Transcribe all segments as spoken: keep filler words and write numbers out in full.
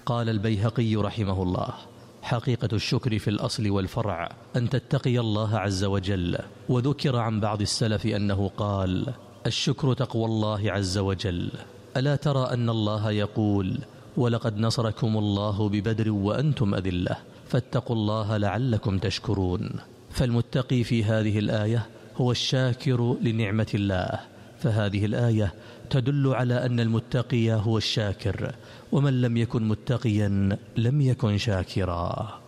قال البيهقي رحمه الله: حقيقة الشكر في الأصل والفرع أن تتقي الله عز وجل. وذكر عن بعض السلف أنه قال: الشكر تقوى الله عز وجل. ألا ترى أن الله يقول: ولقد نصركم الله ببدر وأنتم أذلة فاتقوا الله لعلكم تشكرون. فالمتقي في هذه الآية هو الشاكر لنعمة الله، فهذه الآية تدل على أن المتقي هو الشاكر، ومن لم يكن متقيا لم يكن شاكرا.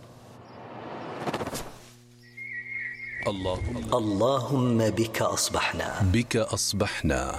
اللهم, اللهم بك أصبحنا بك أصبحنا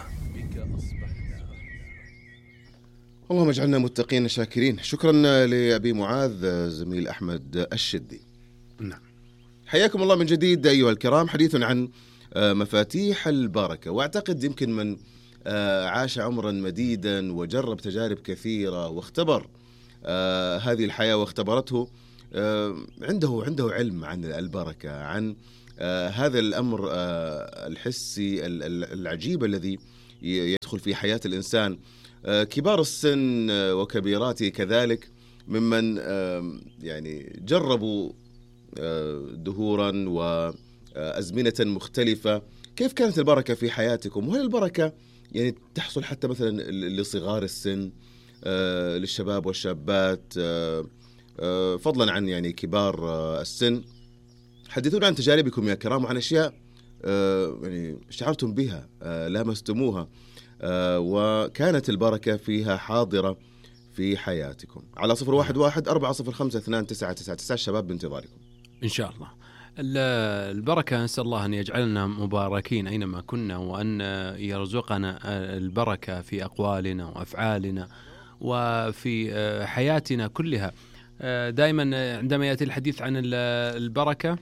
اللهم اجعلنا متقين شاكرين. شكرا لأبي معاذ زميل أحمد الشدي. نعم. حياكم الله من جديد أيها الكرام. حديث عن مفاتيح البركة، وأعتقد يمكن من عاش عمرا مديدا وجرب تجارب كثيرة واختبر هذه الحياة واختبرته عنده عنده علم عن البركة، عن هذا الأمر الحسي العجيب الذي يدخل في حياة الإنسان. كبار السن وكبيراته كذلك ممن يعني جربوا دهورا وأزمنة مختلفة. كيف كانت البركة في حياتكم؟ وهل البركة يعني تحصل حتى مثلا لصغار السن، للشباب والشابات، فضلا عن يعني كبار السن؟ حدثونا عن تجاربكم يا كرام، وعن أشياء يعني شعرتم بها، لامستموها، وكانت البركة فيها حاضرة في حياتكم. على صفر واحد واحد أربعة صفر خمسة اثنان تسعة تسعة تسعة. الشباب بانتظاركم إن شاء الله. البركة نسأل الله أن يجعلنا مباركين أينما كنا، وأن يرزقنا البركة في أقوالنا وأفعالنا وفي حياتنا كلها. دائما عندما يأتي الحديث عن البركة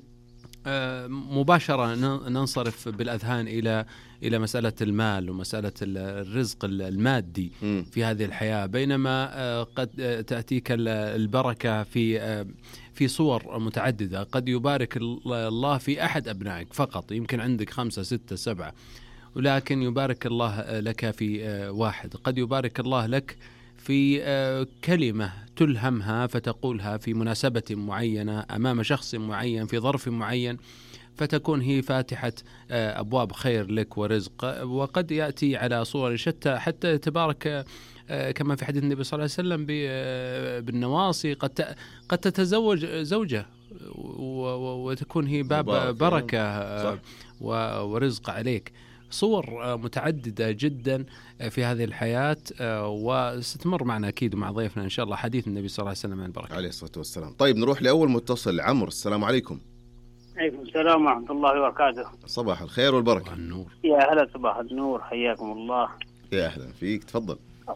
مباشرة ننصرف بالأذهان إلى إلى مسألة المال ومسألة الرزق المادي في هذه الحياة، بينما قد تأتيك البركة في في صور متعددة. قد يبارك الله في أحد أبنائك فقط، يمكن عندك خمسة ستة سبعة، ولكن يبارك الله لك في واحد. قد يبارك الله لك في كلمة تلهمها فتقولها في مناسبة معينة أمام شخص معين في ظرف معين، فتكون هي فاتحة أبواب خير لك ورزق. وقد يأتي على صور شتى حتى تبارك كما في حديث النبي صلى الله عليه وسلم بالنواصي. قد قد تتزوج زوجة وتكون هي باب بركة ورزق عليك. صور متعددة جدا في هذه الحياة، وستمر معنا أكيد ومع ضيفنا إن شاء الله حديث النبي صلى الله عليه وسلم عن البركة عليه الصلاة والسلام. طيب نروح لأول متصل. عمرو، السلام عليكم. عليكم السلام ورحمة الله وبركاته. صباح الخير والبركة. النور. يا أهلا، صباح النور، حياكم الله. يا أهلا فيك، تفضل.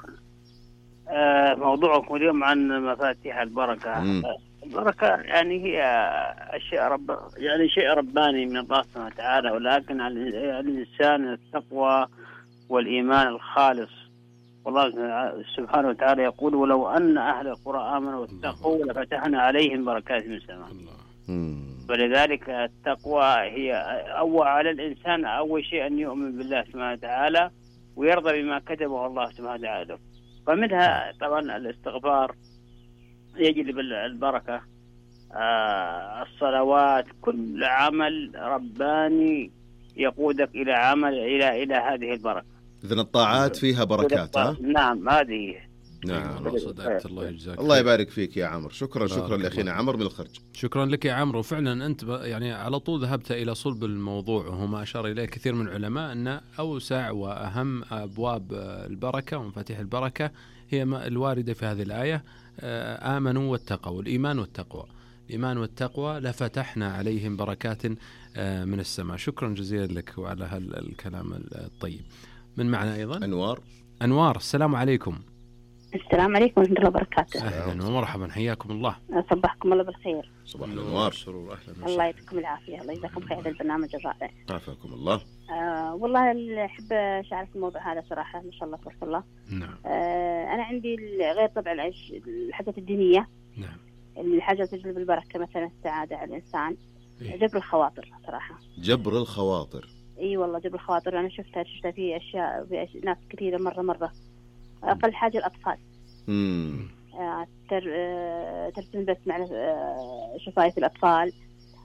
آه موضوعكم اليوم عن مفاتيح البركة. مم. البركة يعني هي أشياء رب يعني شيء رباني من الله سبحانه وتعالى، ولكن على الإنسان التقوى والإيمان الخالص. والله سبحانه وتعالى يقول: ولو أن أهل القرى آمنوا واتقوا لفتحنا عليهم بركات من السماء. ولذلك التقوى هي أول على الإنسان أول شيء أن يؤمن بالله سبحانه وتعالى ويرضى بما كتبه الله سبحانه وتعالى. فمنها طبعا الاستغفار يجلب البركة، آه الصلوات، كل عمل رباني يقودك إلى عمل إلى إلى هذه البركة. إذن الطاعات فيها بركات. ها؟ نعم، هذه. نعم. الله يجزاك. الله يبارك فيك يا عمرو. شكرا شكرا لأخينا عمرو من الخرج. شكرا لك يا عمرو. فعلا أنت يعني على طول ذهبت إلى صلب الموضوع، وهو ما أشار إليه كثير من العلماء أن أوسع وأهم أبواب البركة ومفاتيح البركة هي الواردة في هذه الآية: آمنوا واتقوا. الإيمان والتقوى، الإيمان والتقوى لفتحنا عليهم بركات من السماء. شكرا جزيلا لك وعلى هذا الكلام الطيب. من معنا أيضا أنوار. أنوار، السلام عليكم. السلام عليكم ورحمة الله وبركاته. أهلا ومرحبا، حياكم الله. صبحكم الله بالخير. صباح الأنوار. سرور. أهلا. الله يعطيكم العافية، الله يجزاكم خير هذا البرنامج الرائع. عافاكم الله. آه والله أحب أشارك الموضوع هذا صراحة، ما شاء الله تبارك الله. نعم. آه أنا عندي غير طبعا العيش الحاجات الدينية. نعم. الحاجة تجلب البركة، مثلا السعادة على الإنسان. إيه؟ جبر الخواطر صراحة. جبر الخواطر. اي والله جبر الخواطر انا شفتها شفتها في اشياء في أشياء ناس كثيره مره مره. اقل حاجه الاطفال. امم ترسم بس مع شفايف الأطفال،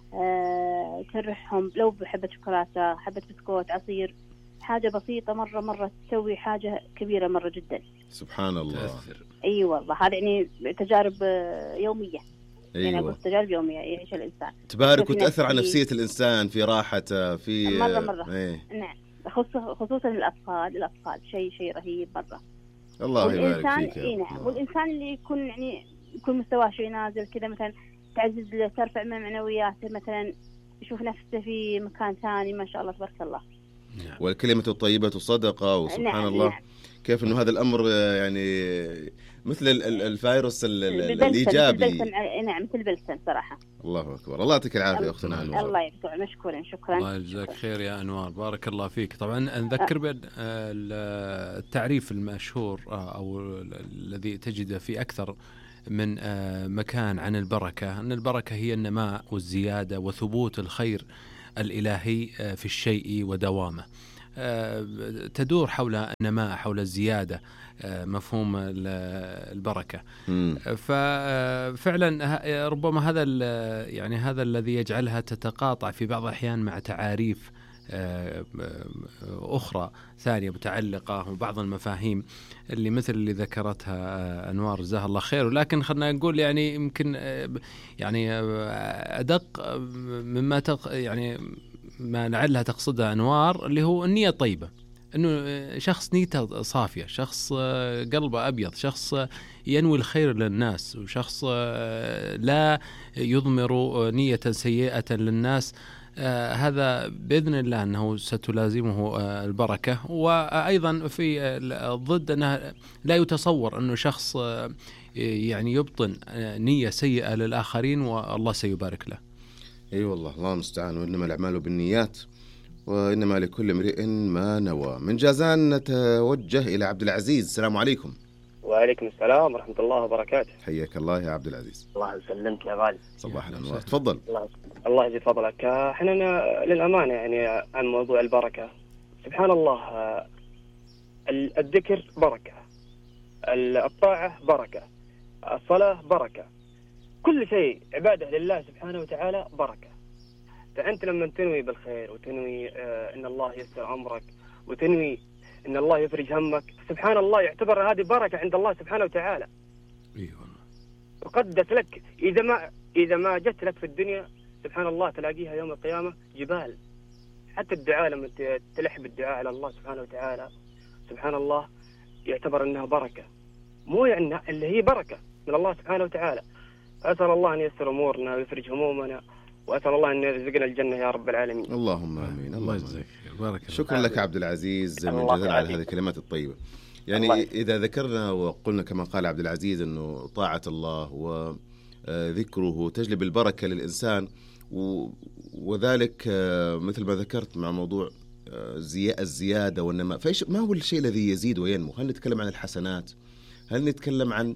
ترحهم لو بحبة شوكولاتة، حبة بسكوت، عصير، حاجة بسيطة مرة مرة تسوي حاجة كبيرة مرة جدا. سبحان الله. أي والله هذا يعني تجارب يومية. أيوة. يعني أقول تجارب يومية يعيش الإنسان، تبارك وتأثر على نفسية الإنسان في راحته في مرة مرة. ايه. نعم خصوصا الأطفال الأطفال شيء شيء رهيب مرة. الله يبارك فيك. إيه نعم. والإنسان اللي يكون يعني يكون مستواه شوي نازل كذا مثلا تعزز له، ترفع من معنوياته، مثلا يشوف نفسه في مكان ثاني، ما شاء الله تبارك الله. نعم. والكلمة الطيبة صدقة، وسبحان نعم. الله نعم. كيف إنه هذا الأمر يعني مثل الفيروس الإيجابي. نعم مثل بلسم صراحة. الله أكبر. الله يعطيك العافية أختنا أنوار. الله يبارك، مشكورا شكرا. الله يجزاك خير يا أنوار، بارك الله فيك. طبعا نذكر بالتعريف المشهور أو الذي تجده في أكثر من مكان عن البركة، أن البركة هي النماء والزيادة وثبوت الخير الإلهي في الشيء ودوامه. تدور حول النماء، حول الزيادة، مفهوم البركة. ففعلا ربما هذا يعني هذا الذي يجعلها تتقاطع في بعض الأحيان مع تعاريف أخرى ثانية متعلقة وبعض المفاهيم اللي مثل اللي ذكرتها أنوار جزاها الله خير. ولكن خلنا نقول يعني يمكن يعني أدق مما تق يعني ما لعلها تقصدها أنوار، اللي هو النية الطيبة، أنه شخص نيته صافية، شخص قلبه أبيض، شخص ينوي الخير للناس، وشخص لا يضمر نية سيئة للناس. آه هذا بإذن الله أنه ستلازمه آه البركة. وأيضا في الضد أنه لا يتصور أنه شخص آه يعني يبطن آه نية سيئة للآخرين والله سيبارك له. أي أيوة والله، الله المستعان. وإنما الأعمال بالنيات وإنما لكل امرئ ما نوى. من جازان نتوجه إلى عبد العزيز. السلام عليكم. وعليكم السلام ورحمة الله وبركاته. حياك الله يا عبد العزيز. الله يسلمك يا غالي. صباح الأنوار. تفضل. الله الله يجزي فضلك. احنا للأمانة يعني عن موضوع البركة، سبحان الله، الذكر بركة، الطاعة بركة، الصلاة بركة، كل شيء عبادة لله سبحانه وتعالى بركة. فأنت لما تنوي بالخير وتنوي ان الله يسر أمرك وتنوي ان الله يفرج همك، سبحان الله يعتبر هذه بركة عند الله سبحانه وتعالى. ايوه. وقدت لك اذا ما اذا ما جت لك في الدنيا سبحان الله تلاقيها يوم القيامة جبال. حتى الدعاء لما تلح بالدعاء على الله سبحانه وتعالى سبحان الله يعتبر انها بركة، مو يعني اللي هي بركة من الله سبحانه وتعالى. أسأل الله أن ييسر أمورنا ويفرج همومنا، وأسأل الله أن يرزقنا الجنة يا رب العالمين. اللهم آمين. الله يجزاك خير. شكرا لك عبد العزيز من جزيل على هذه الكلمات الطيبة. يعني إذا ذكرنا وقلنا كما قال عبد العزيز أنه طاعة الله وذكره تجلب البركة للإنسان، وذلك مثل ما ذكرت مع موضوع الزيادة والنماء. فإيش ما هو الشيء الذي يزيد وينمو؟ هل نتكلم عن الحسنات؟ هل نتكلم عن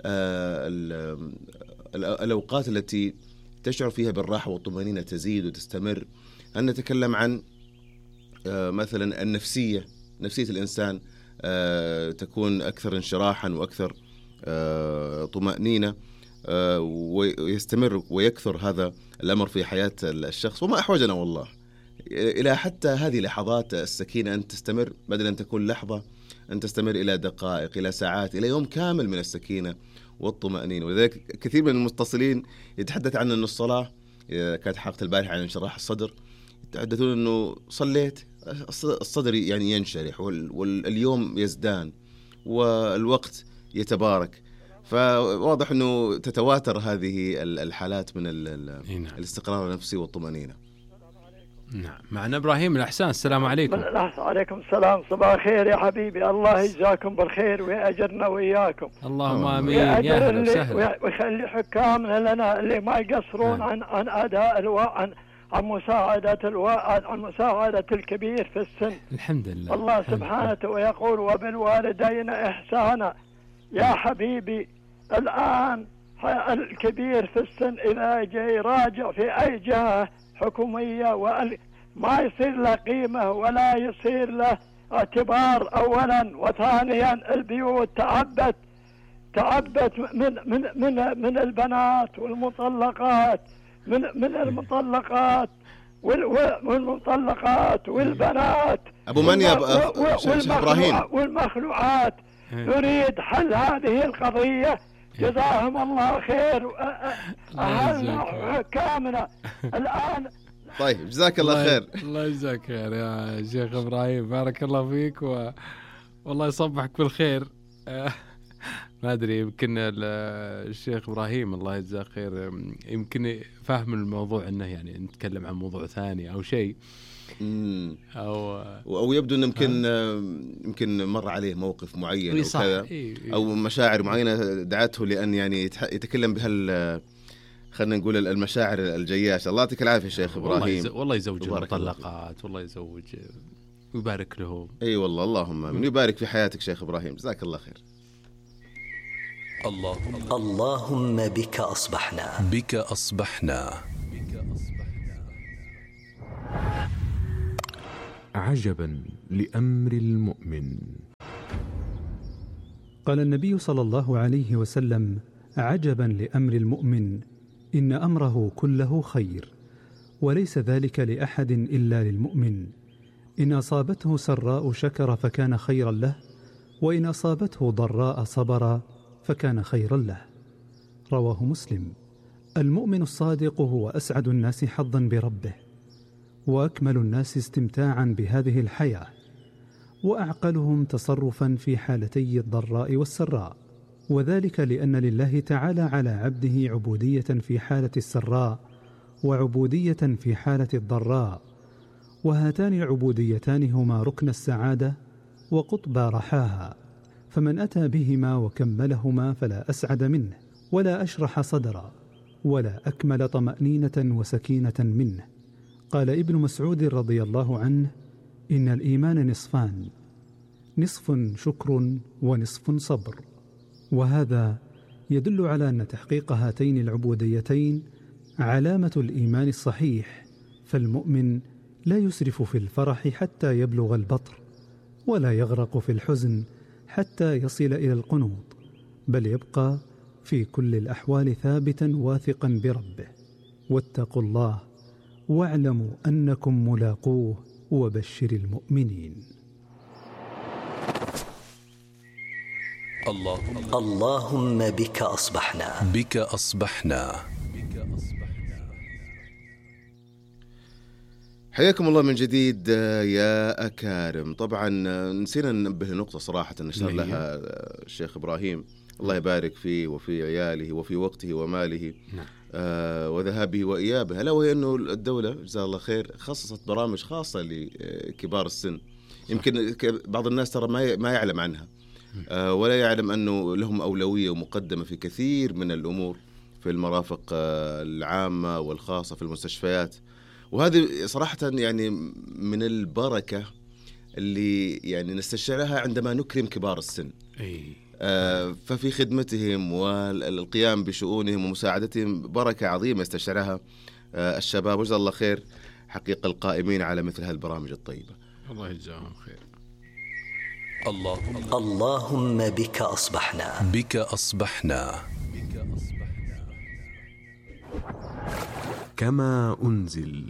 الأوقات التي تشعر فيها بالراحة والطمأنينة تزيد وتستمر؟ هل نتكلم عن مثلا النفسية، نفسية الإنسان تكون أكثر انشراحا وأكثر طمأنينة ويستمر ويكثر هذا الأمر في حياة الشخص؟ وما أحوجنا والله إلى حتى هذه لحظات السكينة أن تستمر، بدل أن تكون لحظة أن تستمر إلى دقائق، إلى ساعات، إلى يوم كامل من السكينة والطمأنينة. ولذلك كثير من المتصلين يتحدث عن أن الصلاة، كانت حلقة البارحة عن انشراح الصدر، يتحدثون أنه صليت الصدر يعني ينشرح واليوم يزدان والوقت يتبارك. فواضح أنه تتواتر هذه الحالات من الاستقرار النفسي والطمأنينة. نعم. معنا إبراهيم الأحسان. السلام عليكم. عليكم السلام. صباح الخير يا حبيبي، الله يجزاكم بالخير ويأجرنا وياكم. اللهم آمين. يا أهلا وسهلا. ويخلي حكامنا لنا اللي ما يقصرون عن عن أداء الواء عن عن مساعدة الواء عن مساعدة الكبير في السن. الحمد لله. الله سبحانه ويقول وبالوالدين إحسانا. يا حبيبي الآن الكبير في السن إذا جاي راجع في أي جهة حكومية وما يصير له قيمة ولا يصير له اعتبار أولا، وثانيا البيوت تعبت تعبت من من من من البنات والمطلقات، من من المطلقات والمطلقات والبنات ابو من يا شيخ ابراهيم والمخلوعات. نريد حل هذه القضيه. جزاهم الله خير أهلنا حكامنا الآن. طيب جزاك الله خير. الله يجزاك خير يا شيخ إبراهيم، بارك الله فيك و... والله يصبحك بالخير. ما أدري يمكن الشيخ إبراهيم الله يجزاه خير يمكن فهم الموضوع أنه يعني نتكلم عن موضوع ثاني أو شيء، أو أو يبدو أنه يمكن يمكن مر عليه موقف معين أو كذا أو مشاعر معينة دعته لأن يعني يتكلم بهال خلينا نقول المشاعر الجياشة. الله يعطيك العافية شيخ إبراهيم. والله يزوج المطلقات، والله يزوج ويبارك لهم. أي والله اللهم من يبارك في حياتك شيخ إبراهيم، جزاك الله خير. اللهم اللهم بك أصبحنا بك أصبحنا عجبا لأمر المؤمن. قال النبي صلى الله عليه وسلم: عجبا لأمر المؤمن، إن أمره كله خير، وليس ذلك لأحد إلا للمؤمن. إن أصابته سراء شكر فكان خيرا له، وإن أصابته ضراء صبر فكان خيرا له. رواه مسلم. المؤمن الصادق هو أسعد الناس حظا بربه، وأكمل الناس استمتاعا بهذه الحياة، وأعقلهم تصرفا في حالتي الضراء والسراء، وذلك لأن لله تعالى على عبده عبودية في حالة السراء وعبودية في حالة الضراء، وهاتان العبوديتان هما ركن السعادة وقطب رحاها، فمن أتى بهما وكملهما فلا أسعد منه، ولا أشرح صدرا، ولا أكمل طمأنينة وسكينة منه. قال ابن مسعود رضي الله عنه: إن الإيمان نصفان، نصف شكر ونصف صبر. وهذا يدل على أن تحقيق هاتين العبوديتين علامة الإيمان الصحيح، فالمؤمن لا يسرف في الفرح حتى يبلغ البطر، ولا يغرق في الحزن حتى يصل إلى القنوط، بل يبقى في كل الأحوال ثابتا واثقا بربه. واتقوا الله واعلموا أنكم ملاقوه وبشر المؤمنين. اللهم اللهم بك أصبحنا بك أصبحنا حياكم الله من جديد يا أكارم. طبعا نسينا ننبه لنقطة صراحة نشر لها الشيخ إبراهيم الله يبارك فيه وفي عياله وفي وقته وماله آه وذهابه وإيابه، ألا وهي أنه الدولة جزاها الله خير خصصت برامج خاصة لكبار السن. يمكن بعض الناس ترى ما ما يعلم عنها آه ولا يعلم أنه لهم أولوية ومقدمة في كثير من الأمور في المرافق آه العامة والخاصة في المستشفيات. وهذه صراحة يعني من البركة اللي يعني نستشعرها عندما نكرم كبار السن. أي. آه ففي خدمتهم والقيام بشؤونهم ومساعدتهم بركة عظيمة يستشعرها آه الشباب، وجزا الله خير حقيقة القائمين على مثل هالبرامج الطيبة. الله يجزاهم خير. اللهم اللهم بك أصبحنا بك أصبحنا كما أنزل.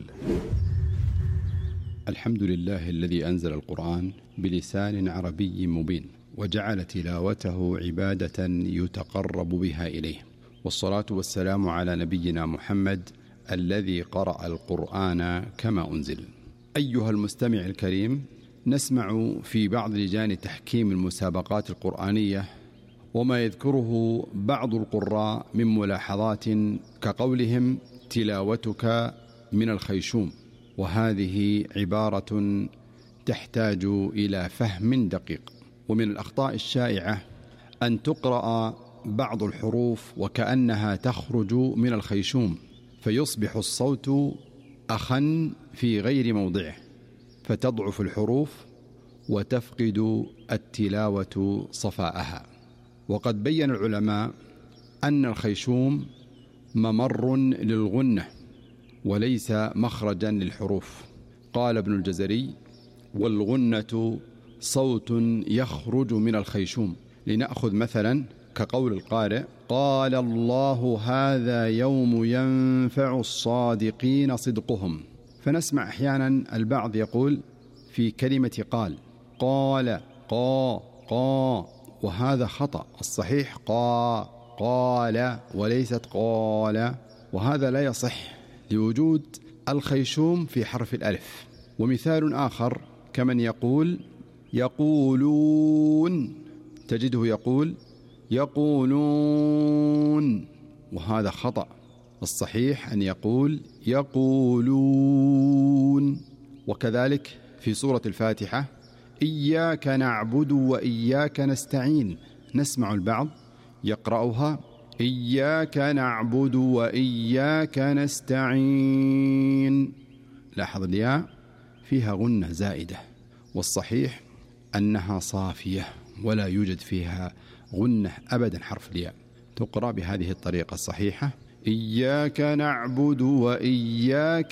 الحمد لله الذي أنزل القرآن بلسان عربي مبين، وجعل تلاوته عبادة يتقرب بها إليه، والصلاة والسلام على نبينا محمد الذي قرأ القرآن كما أنزل. أيها المستمع الكريم، نسمع في بعض لجان تحكيم المسابقات القرآنية وما يذكره بعض القراء من ملاحظات كقولهم: تلاوتك من الخيشوم، وهذه عبارة تحتاج إلى فهم دقيق. ومن الأخطاء الشائعة أن تقرأ بعض الحروف وكأنها تخرج من الخيشوم، فيصبح الصوت أخن في غير موضعه، فتضعف الحروف وتفقد التلاوة صفاءها. وقد بين العلماء أن الخيشوم ممر للغنة وليس مخرجا للحروف. قال ابن الجزري: والغنة صوت يخرج من الخيشوم. لنأخذ مثلا كقول القارئ: قال الله هذا يوم ينفع الصادقين صدقهم. فنسمع أحيانا البعض يقول في كلمة قال قال قا قا، وهذا خطأ. الصحيح قا قال وليست قال، وهذا لا يصح لوجود الخيشوم في حرف الألف. ومثال آخر كمن يقول يقولون، تجده يقول يقولون، وهذا خطأ. الصحيح أن يقول يقولون. وكذلك في سورة الفاتحة: إياك نعبد وإياك نستعين، نسمع البعض يقرأها إياك نعبد وإياك نستعين. لاحظ الياء فيها غنة زائدة، والصحيح أنها صافية ولا يوجد فيها غنة أبدا. حرف الياء تقرأ بهذه الطريقة الصحيحة: إياك نعبد وإياك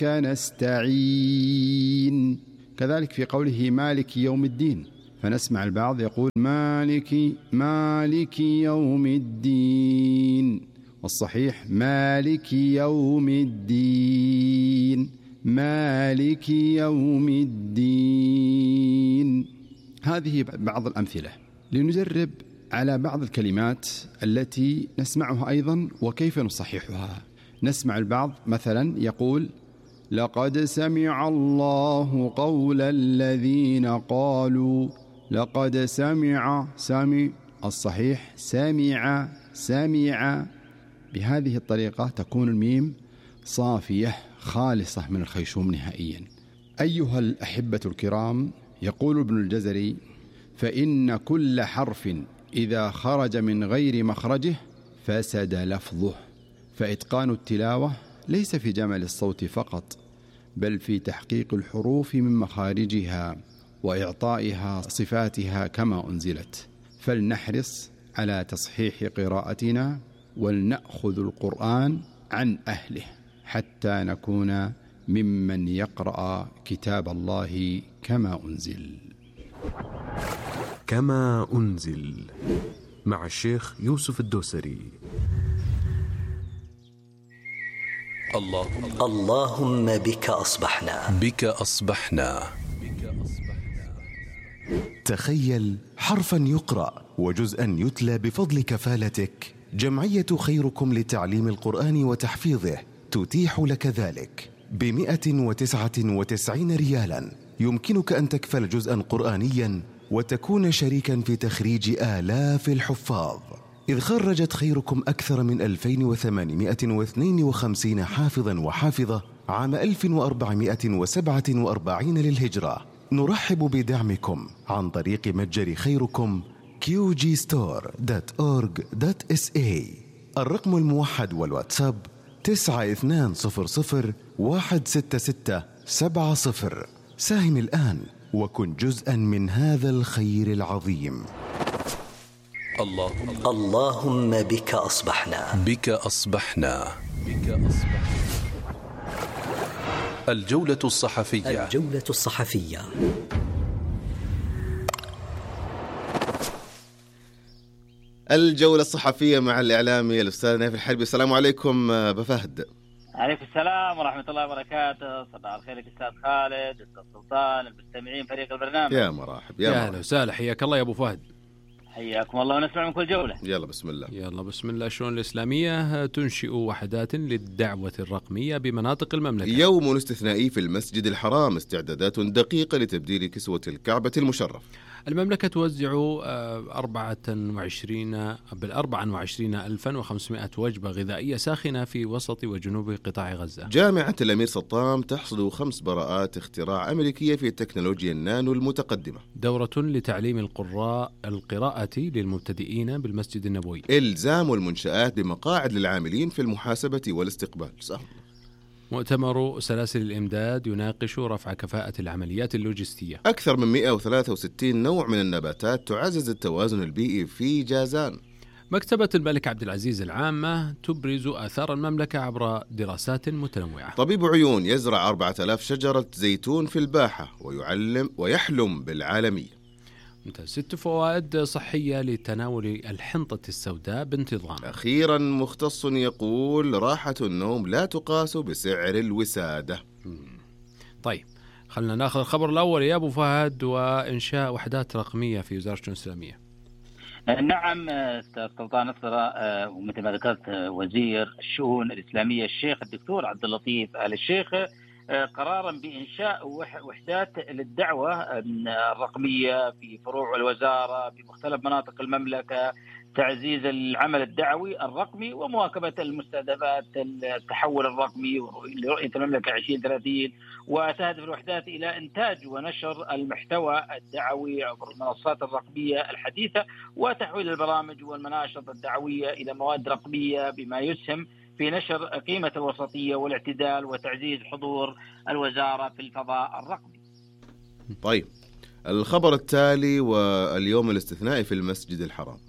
نستعين. كذلك في قوله مالك يوم الدين، فنسمع البعض يقول مالك مالك يوم الدين، والصحيح مالك يوم الدين مالك يوم الدين. هذه بعض الأمثلة لنجرب على بعض الكلمات التي نسمعها أيضا وكيف نصححها. نسمع البعض مثلا يقول لقد سمع الله قول الذين قالوا، لقد سمع سمع، الصحيح سمع سمع. بهذه الطريقة تكون الميم صافية خالصة من الخيشوم نهائيا. أيها الأحبة الكرام، يقول ابن الجزري: فإن كل حرف إذا خرج من غير مخرجه فسد لفظه. فإتقان التلاوة ليس في جمل الصوت فقط، بل في تحقيق الحروف من مخارجها وإعطائها صفاتها كما أنزلت. فلنحرص على تصحيح قراءتنا ولنأخذ القرآن عن أهله حتى نكون ممن يقرأ كتاب الله كما أنزل. كما أنزل مع الشيخ يوسف الدوسري. اللهم اللهم بك أصبحنا بك أصبحنا. تخيل حرفا يقرأ وجزءا يتلى بفضل كفالتك. جمعية خيركم لتعليم القرآن وتحفيظه تتيح لك ذلك بمئة وتسعة وتسعين ريالا. يمكنك أن تكفل جزءا قرآنيا وتكون شريكا في تخريج آلاف الحفاظ، إذ خرجت خيركم أكثر من ألفين وثمانمئة واثنين وخمسين حافظا وحافظة عام ألف وأربعمئة وسبعة وأربعين للهجرة. نرحب بدعمكم عن طريق متجر خيركم كيو جي ستور دوت أورج دوت إس إيه. الرقم الموحد والواتساب تسعة اثنان صفر صفر واحد ستة ستة سبعة صفر. ساهم الآن وكن جزءا من هذا الخير العظيم. اللهم اللهم بك أصبحنا بك أصبحنا بك أصبحنا. الجولة الصحفية الجولة الصحفية. الجولة الصحفية مع الإعلامي الأستاذ نايف الحربي. السلام عليكم أبا فهد. عليكم السلام ورحمة الله وبركاته. صباح الخير أستاذ خالد، أستاذ سلطان، المستمعين، فريق البرنامج. يا مرحب يا أهلا وسهلا، حياك الله يا أبو فهد. حياكم الله ونسمع من كل جولة. يلا بسم الله. يلا بسم الله. الشؤون الإسلامية تنشئ وحدات للدعوة الرقمية بمناطق المملكة. يوم استثنائي في المسجد الحرام، استعدادات دقيقة لتبديل كسوة الكعبة المشرف. المملكة توزع أربعة وعشرين بالأربعة وعشرين ألفا وخمسمائة وجبة غذائية ساخنة في وسط وجنوب قطاع غزة. جامعة الأمير سطام تحصد خمس براءات اختراع أمريكية في التكنولوجيا النانو المتقدمة. دورة لتعليم القراء القراءة للمبتدئين بالمسجد النبوي. إلزام المنشآت بمقاعد للعاملين في المحاسبة والاستقبال. سهل. مؤتمر سلاسل الإمداد يناقش رفع كفاءة العمليات اللوجستية. أكثر من مئة وثلاثة وستين نوع من النباتات تعزز التوازن البيئي في جازان. مكتبة الملك عبد العزيز العامة تبرز آثار المملكة عبر دراسات متنوعة. طبيب عيون يزرع أربعة آلاف شجرة زيتون في الباحة ويعلم ويحلم بالعالمية. ممتاز. ست فوائد صحية لتناول الحنطة السوداء بانتظام. أخيرا مختص يقول راحة النوم لا تقاس بسعر الوسادة. طيب خلنا ناخذ الخبر الأول يا أبو فهد، وإنشاء وحدات رقمية في وزارة الشؤون الإسلامية. نعم أستاذ سلطان نصر، ومثل ما ذكرت وزير الشؤون الإسلامية الشيخ الدكتور عبد اللطيف آل الشيخ قرارا بإنشاء وحدات للدعوة الرقمية في فروع الوزارة بمختلف مناطق المملكة، تعزيز العمل الدعوي الرقمي ومواكبة المستهدفات التحول الرقمي لرؤية المملكة عشرين ثلاثين. وتهدف الوحدات إلى إنتاج ونشر المحتوى الدعوي عبر المنصات الرقمية الحديثة وتحويل البرامج والمناشط الدعوية إلى مواد رقمية بما يسهم في نشر قيمة الوسطية والاعتدال وتعزيز حضور الوزارة في الفضاء الرقمي. طيب الخبر التالي واليوم الاستثنائي في المسجد الحرام.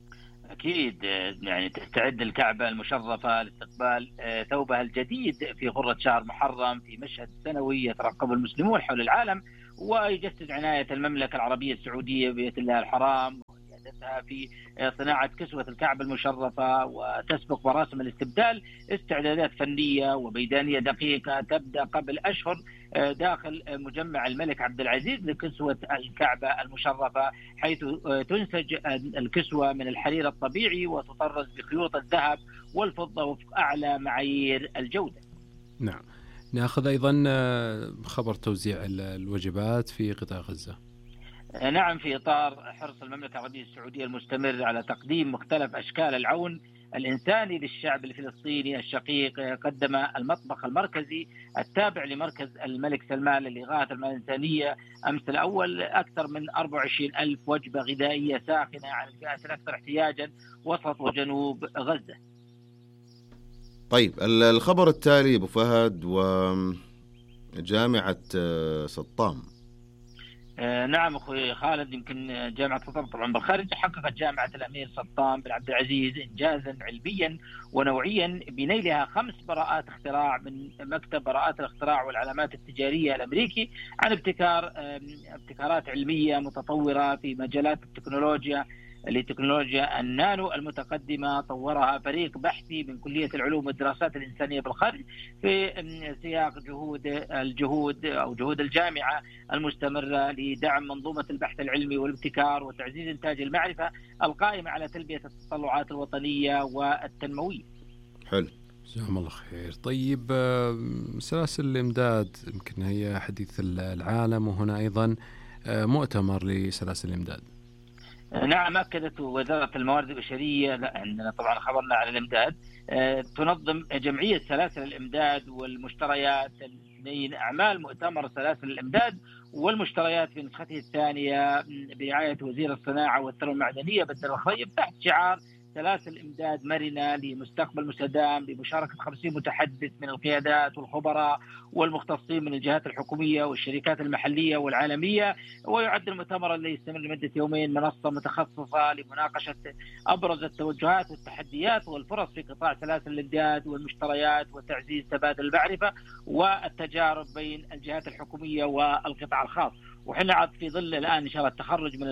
أكيد يعني تستعد الكعبة المشرفة لاستقبال ثوبها الجديد في غرة شهر محرم في مشهد سنوي يترقب المسلمون حول العالم، ويجسد عناية المملكة العربية السعودية ببيت الله الحرام في صناعة كسوة الكعبة المشرفة. وتسبق مراسم الاستبدال استعدادات فنية وميدانية دقيقة تبدأ قبل أشهر داخل مجمع الملك عبد العزيز لكسوة الكعبة المشرفة، حيث تنسج الكسوة من الحرير الطبيعي وتطرز بخيوط الذهب والفضة وفق أعلى معايير الجودة. نعم. نأخذ أيضا خبر توزيع الوجبات في قطاع غزة. نعم، في إطار حرص المملكة العربية السعودية المستمر على تقديم مختلف أشكال العون الإنساني للشعب الفلسطيني الشقيق، قدم المطبخ المركزي التابع لمركز الملك سلمان للإغاثة الإنسانية أمس الأول أكثر من أربعة وعشرين ألف وجبة غذائية ساخنة على الفئات الأكثر احتياجا وسط وجنوب غزة. طيب الخبر التالي أبو فهد وجامعة سطام. نعم أخوي خالد، يمكن جامعة سطام طبعا بالخارج حققت جامعة الأمير سطام بن عبد العزيز إنجازا علميا ونوعيا بنيلها خمس براءات اختراع من مكتب براءات الاختراع والعلامات التجارية الأمريكي عن ابتكار ابتكارات علمية متطورة في مجالات التكنولوجيا لتكنولوجيا النانو المتقدمة طورها فريق بحثي من كلية العلوم والدراسات الإنسانية بالخارج في سياق جهود الجهود أو جهود الجامعة المستمرة لدعم منظومة البحث العلمي والابتكار وتعزيز إنتاج المعرفة القائمة على تلبية التطلعات الوطنية والتنموية. حلو، جزاهم الله خير. طيب سلاسل الإمداد يمكن هي حديث العالم، وهنا أيضا مؤتمر لسلاسل الإمداد. نعم، أكدت وزارة الموارد البشرية، عندنا طبعا خبرنا على الإمداد، تنظم جمعية سلاسل الإمداد والمشتريات الاثنين أعمال مؤتمر سلاسل الإمداد والمشتريات في نسخته الثانية برعاية وزير الصناعة والثروة المعدنية بدر الخيب تحت شعار سلاسل إمداد مرنة لمستقبل مستدام بمشاركة خمسين متحدث من القيادات والخبراء والمختصين من الجهات الحكومية والشركات المحلية والعالمية. ويعد المؤتمر الذي يستمر لمدة يومين منصة متخصصة لمناقشة أبرز التوجهات والتحديات والفرص في قطاع سلاسل الإمداد والمشتريات وتعزيز تبادل المعرفة والتجارب بين الجهات الحكومية والقطاع الخاص. وحنا عاد في ظل الآن إن شاء الله التخرج من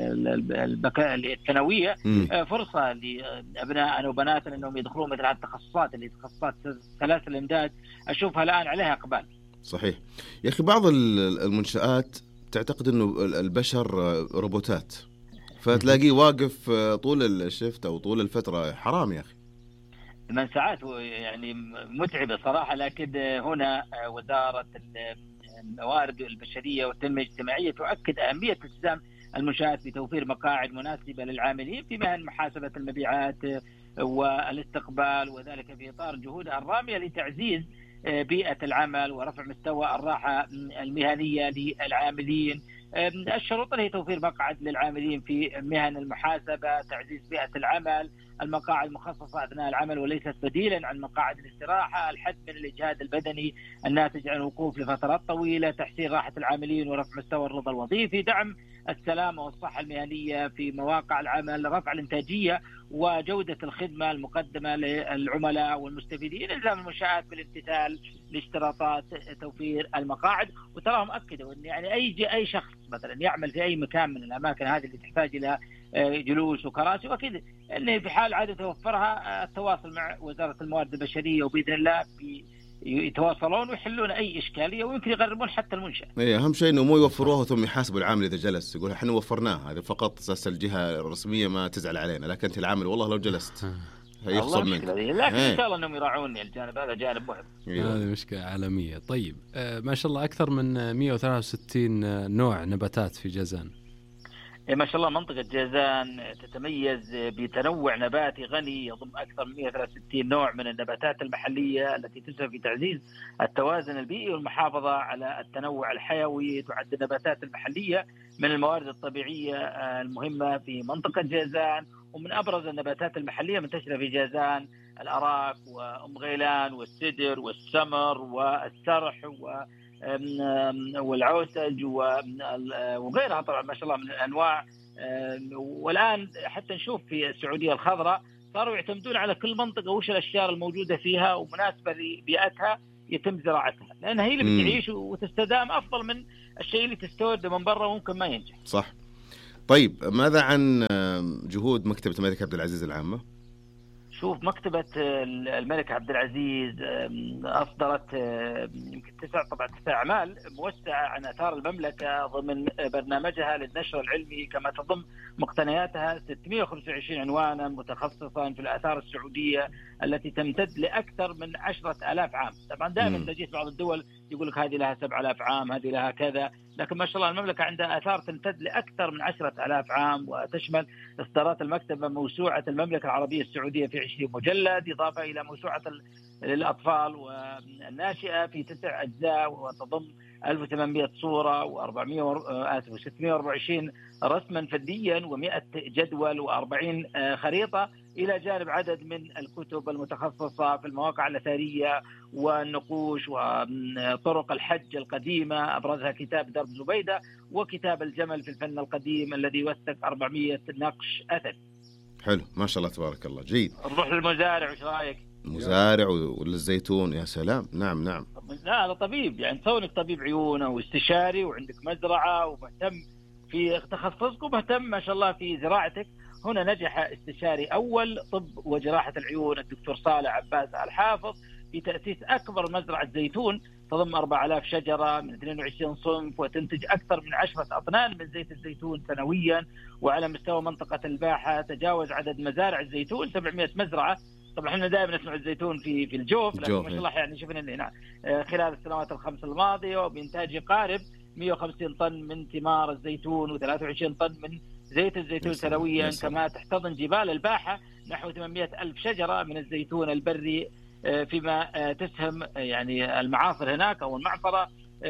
الثانوية فرصة لأبنائنا وبناتنا أنهم يدخلون مثل هذه التخصصات اللي تخصصات سلاسل الإمداد، أشوفها الآن عليها إقبال. صحيح يا أخي، بعض المنشآت تعتقد أنه البشر روبوتات، فتلاقيه واقف طول الشفت أو طول الفترة. حرام يا أخي، من ساعات يعني متعبة صراحة. لكن هنا وزارة الموارد البشرية والتنمية الاجتماعية تؤكد أهمية التزام المنشآت بتوفير مقاعد مناسبة للعاملين في مهن محاسبة المبيعات والاستقبال، وذلك في إطار جهودها الرامية لتعزيز بيئة العمل ورفع مستوى الراحة المهنية للعاملين. الشروط هي توفير مقعد للعاملين في مهن المحاسبة، تعزيز بيئة العمل، المقاعد المخصصة أثناء العمل وليست بديلا عن مقاعد الاستراحة، الحد من الإجهاد البدني الناتج عن الوقوف لفترات طويلة، تحسين راحة العاملين ورفع مستوى الرضا الوظيفي، دعم السلامة والصحة المهنية في مواقع العمل، رفع الإنتاجية وجودة الخدمة المقدمة للعملاء والمستفيدين، إلزام المنشآت بالامتثال لاشتراطات توفير المقاعد. وتراهم أكدوا أن يعني أي أي شخص مثلا يعمل في أي مكان من الأماكن هذه اللي تحتاج إلى جلوس وكراسي، وأكيد أنه في حال عادة توفرها التواصل مع وزارة الموارد البشرية، وبإذن الله يتواصلون ويحلون أي إشكالية، ويمكن يغرمون حتى المنشأ. إيه، أهم شيء إنه مو يوفروها ثم يحاسبوا العامل إذا جلس، يقول إحنا وفرناها، هذا فقط أساس الجهة الرسمية ما تزعل علينا، لكن أنت العامل والله لو جلست هيخصم منك. لكن إيه. إن شاء الله أنهم يراعون الجانب هذا، جانب مهم. هذه مشكلة عالمية. طيب آه ما شاء الله أكثر من مئة وثلاثة وستين نوع نباتات في جازان. ما شاء الله منطقة جازان تتميز بتنوع نباتي غني يضم أكثر من مئة وثلاثة وستين نوع من النباتات المحلية التي تسهم في تعزيز التوازن البيئي والمحافظة على التنوع الحيوي. تعد النباتات المحلية من الموارد الطبيعية المهمة في منطقة جازان، ومن أبرز النباتات المحلية منتشرة في جازان الأراك وأم غيلان والسدر والسمر والسرح و والعوسج وغيرها طبعا ما شاء الله من الأنواع. والآن حتى نشوف في السعودية الخضراء صاروا يعتمدون على كل منطقة وش الأشجار الموجودة فيها ومناسبة لبيئتها يتم زراعتها، لأنها هي اللي بتعيش وتستدام أفضل من الشيء اللي تستورده من برا وممكن ما ينجح. صح. طيب ماذا عن جهود مكتبة الملك عبد العزيز العامة؟ شوف، مكتبة الملك عبد العزيز أصدرت يمكن تسع طبعا تسع أعمال موسعة عن آثار المملكة ضمن برنامجها للنشر العلمي، كما تضم مقتنياتها ستمئة وخمسة وعشرين عنوانا متخصصا في الآثار السعودية التي تمتد لأكثر من عشرة آلاف عام. طبعا دائما تجي بعض الدول يقول لك هذه لها سبع آلاف عام، هذه لها كذا، لكن ما شاء الله المملكة عندها آثار تمتد لأكثر من عشرة آلاف عام، وتشمل إصدارات المكتبة موسوعة المملكة العربية السعودية في عشرين مجلد، إضافة إلى موسوعة للأطفال والناشئة في تسع أجزاء، وتضم ألف وثمانمئة صورة وأربعمئة آسف وستمئة وأربعة وعشرين رسما فنيا ومئة جدول وأربعين خريطة، إلى جانب عدد من الكتب المتخصصة في المواقع الأثرية والنقوش وطرق الحج القديمة، أبرزها كتاب درب زبيدة وكتاب الجمل في الفن القديم الذي يوثق أربعمئة نقش أثري. حلو ما شاء الله تبارك الله. جيد. نروح للمزارع، وش رأيك؟ مزارع وللزيتون، يا سلام. نعم نعم. لا هذا طبيب، يعني كونك طبيب عيون واستشاري وعندك مزرعة ومهتم في تخصصك ومهتم ما شاء الله في زراعتك، هنا نجح استشاري أول طب وجراحة العيون الدكتور صالح عباس الحافظ في تأسيس أكبر مزرعة زيتون تضم أربعة آلاف شجرة من اثنين وعشرين صنف، وتنتج أكثر من عشرة أطنان من زيت الزيتون سنويا. وعلى مستوى منطقة الباحة تجاوز عدد مزارع الزيتون سبعمئة مزرعة. طبعا احنا دائما نسمع الزيتون في في الجوف، لكن ما شاء الله يعني شفنا هنا خلال السنوات الخمس الماضية وبإنتاج يقارب مئة وخمسين طن من ثمار الزيتون وثلاثة وعشرين طن من زيت الزيتون سنويا. كما تحتضن جبال الباحة نحو ثمانمئة ألف شجرة من الزيتون البري، فيما تسهم يعني المعاصر هناك أو المعصرة.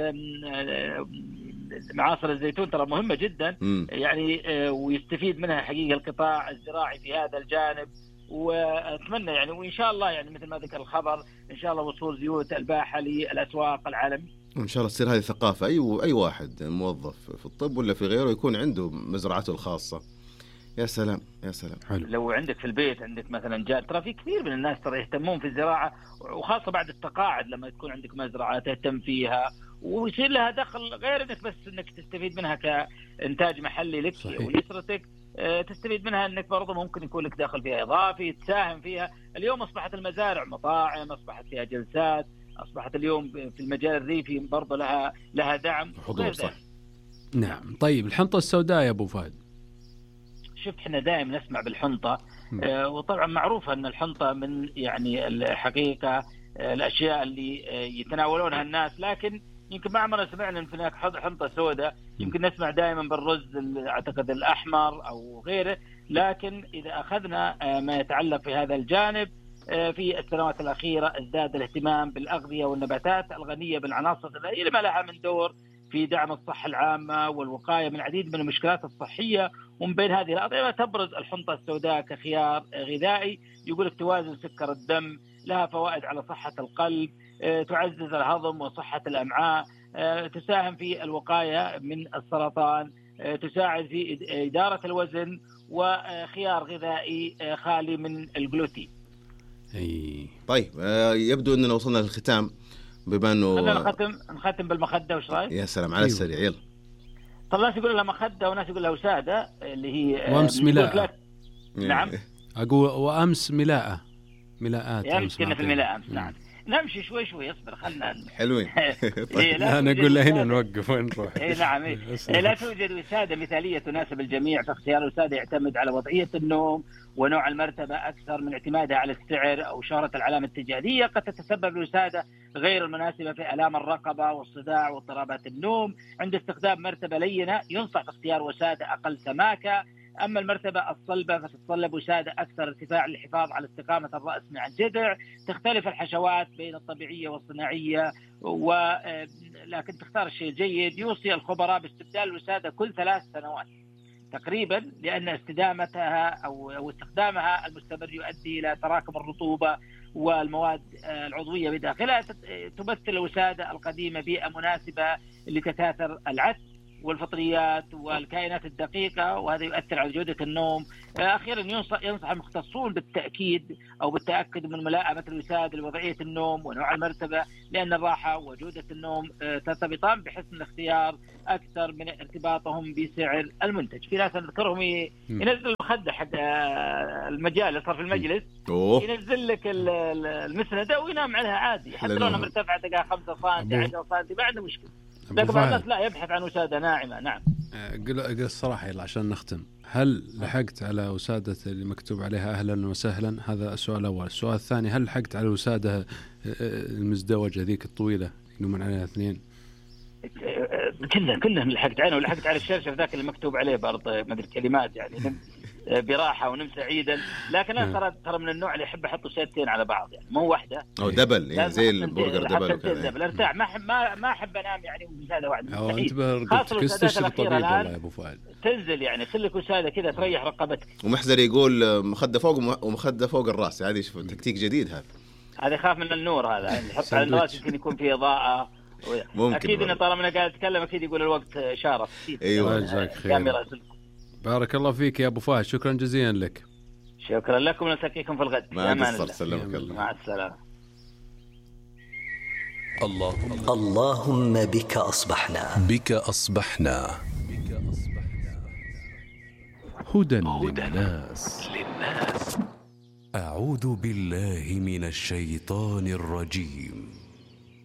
معاصر الزيتون ترى مهمة جدا يعني، ويستفيد منها حقيقة القطاع الزراعي في هذا الجانب. وأتمنى يعني وإن شاء الله يعني مثل ما ذكر الخبر إن شاء الله وصول زيوت الباحة للأسواق العالمية. إن شاء الله تصير هذه ثقافة، أي أي واحد موظف في الطب ولا في غيره يكون عنده مزرعته الخاصة. يا سلام يا سلام. حلو. لو عندك في البيت عندك مثلا جال، ترى في كثير من الناس ترى يهتمون في الزراعة، وخاصة بعد التقاعد لما تكون عندك مزرعة تهتم فيها ويصير لها دخل غير انك بس انك تستفيد منها كإنتاج محلي لك ولأسرتك، تستفيد منها انك برضه ممكن يكون لك دخل فيها اضافي تساهم فيها. اليوم اصبحت المزارع مطاعم، اصبحت فيها جلسات، اصبحت اليوم في المجال الريفي برضه لها لها دعم حضور. صح. نعم. طيب الحنطة السوداء يا ابو فهد، شفت احنا دائما نسمع بالحنطة، آه وطبعا معروفة ان الحنطة من يعني الحقيقة آه الاشياء اللي آه يتناولونها الناس، لكن يمكن ما عمرنا سمعنا ان هناك حنطة سوداء. يمكن نسمع دائما بالرز اعتقد الاحمر او غيره، لكن اذا اخذنا آه ما يتعلق في هذا الجانب آه في السنوات الاخيرة ازداد الاهتمام بالاغذية والنباتات الغنية بالعناصر الغذائية لما لها من دور في دعم الصحة العامة والوقاية من العديد من المشكلات الصحية. ومن بين هذه الأطعمة تبرز الحنطة السوداء كخيار غذائي يقولك توازن سكر الدم، لها فوائد على صحة القلب، تعزز الهضم وصحة الأمعاء، تساهم في الوقاية من السرطان، تساعد في إدارة الوزن وخيار غذائي خالي من الجلوتين. أي. طيب يبدو أننا وصلنا للختام، بما أنه خلينا نختم نختم بالمخدة، وش رأيك؟ يا سلام على السريع، يلا. طب ناس يقول لها مخدة وناس يقول لها وسادة، اللي هي وأمس ملاءة. نعم أقول وأمس ملاءة ملاءات. أمس كنا في الملاءة أمس. نعم نمشي شوي شوي، اصبر خلنا حلوين. إيه لا أنا أقول هنا نوقف وين نروح. إيه نعم إيه. لا توجد وسادة مثالية تناسب الجميع، فاختيار الوسادة يعتمد على وضعية النوم ونوع المرتبة أكثر من اعتمادها على السعر أو شهرة العلامة التجارية. قد تتسبب الوسادة غير المناسبة في آلام الرقبة والصداع واضطرابات النوم. عند استخدام مرتبة لينة ينصح باختيار وسادة أقل سماكة. أما المرتبة الصلبة فتتطلب وسادة أكثر ارتفاع للحفاظ على استقامة الرأس مع الجذع. تختلف الحشوات بين الطبيعية والصناعية، ولكن تختار الشيء الجيد. يوصي الخبراء باستبدال الوسادة كل ثلاث سنوات تقريبا، لأن استدامتها أو استخدامها المستمر يؤدي إلى تراكم الرطوبة والمواد العضوية بداخلها. تمثل الوسادة القديمة بيئة مناسبة لتكاثر العدس والفطريات والكائنات الدقيقة، وهذا يؤثر على جودة النوم. أخيرا ينصح, ينصح المختصون بالتأكيد أو بالتأكد من ملاءمة الوسادة لوضعية النوم ونوع المرتبة، لأن الراحة وجودة النوم ترتبطان بحسن الاختيار أكثر من ارتباطهم بسعر المنتج. في ناس نذكرهم ينزل المخدة حق المجال صار في المجلس، أوه. ينزل لك المسندة وينام عليها عادي، حتى لو أنا مرتفعة تلقاها خمسة سنتي عشرة سنتي ما عنده مشكلة. لكن بعض الناس لا، يبحث عن وسادة ناعمة. نعم. قل قل الصراحة يلا عشان نختم، هل لحقت على وسادة اللي مكتوب عليها أهلا وسهلا؟ هذا السؤال الأول. السؤال الثاني، هل لحقت على الوسادة المزدوجة ذيك الطويلة ينومون عليها اثنين؟ كلها كلها لحقت عليها، ولحقت على الشرشف ذاك اللي مكتوب عليه برضه ما أدري كلمات يعني براحة ونم سعيدا. لكن أنا ترى ترى من النوع اللي يحب أحط وسادتين على بعض، يعني مو واحدة أو دبل يعني زي البرجر دبل دبل ارتاح. ما ما ما أحب أنام يعني وسادة واحدة. أو أنت بتكستش بالطبيب والله يا أبو فؤاد. تنزل يعني خليك وسادة كذا تريح رقبتك. ومحزر يقول مخدة فوق ومخدة فوق الرأس، هذه شوف تكتيك جديد هذا. هذا يخاف من النور، هذا يحط على الراس يمكن يكون فيه إضاءة. أكيد إن طالما أنا قاعد أتكلم أكيد يقول الوقت شارف. أيوة جزاك خير. بارك الله فيك يا أبو فهد، شكرا جزيلا لك. شكرا لكم، ونلتقيكم في الغد. مع السلامة. سلامك الله. مع السلامة. اللهم اللهم بك أصبحنا بك أصبحنا هدى للناس. أعوذ بالله من الشيطان الرجيم.